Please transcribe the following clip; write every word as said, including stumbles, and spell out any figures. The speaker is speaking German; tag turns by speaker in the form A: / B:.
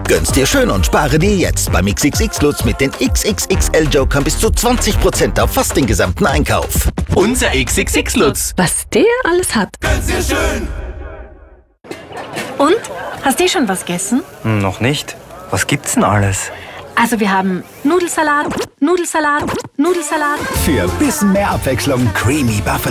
A: Gönn's dir schön und spare dir jetzt beim X X X-Lutz mit den X X X L-Jokern bis zu zwanzig Prozent auf fast den gesamten Einkauf.
B: Unser X X X-Lutz.
C: Was der alles hat.
A: Gönn's dir schön!
D: Und? Hast du schon was gegessen?
E: Hm, noch nicht. Was gibt's denn alles?
D: Also wir haben Nudelsalat, Nudelsalat, Nudelsalat.
A: Für ein bisschen mehr Abwechslung Creamy Buffalo